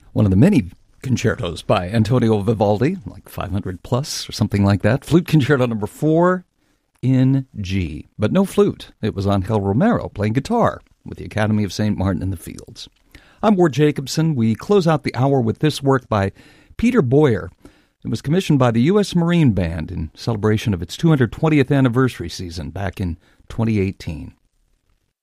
one of the many concertos by Antonio Vivaldi, like 500 plus or something like that. Flute Concerto number 4 in G, but no flute. It was Angel Romero playing guitar with the Academy of St. Martin in the Fields. I'm Ward Jacobson. We close out the hour with this work by Peter Boyer. It was commissioned by the U.S. Marine Band in celebration of its 220th anniversary season back in 2018.